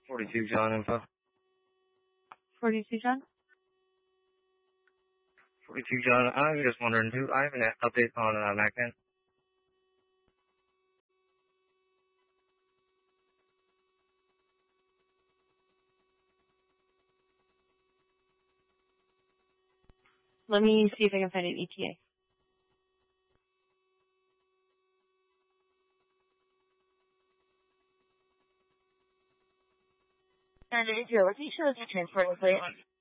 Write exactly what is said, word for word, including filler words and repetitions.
forty-two John info. forty-two John? forty-two John, I was just wondering too, I have an update on uh, MacBand. Let me see if I can find an E T A. And if your location is transporting plate.